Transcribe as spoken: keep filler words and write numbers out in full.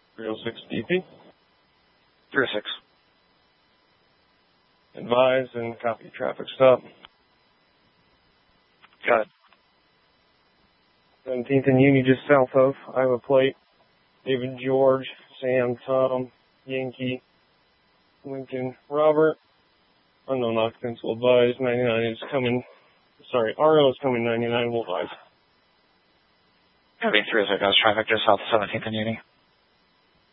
three oh six D P. three oh six. Advise and copy traffic stop. Got it. seventeenth and Uni just south of Iowa Plate. David George, Sam, Tom, Yankee, Lincoln, Robert. Unknown occupants will advise. ninety-nine is coming. Sorry, R O is coming. ninety-nine will advise. Copy three oh six. Traffic just south of seventeenth and Uni.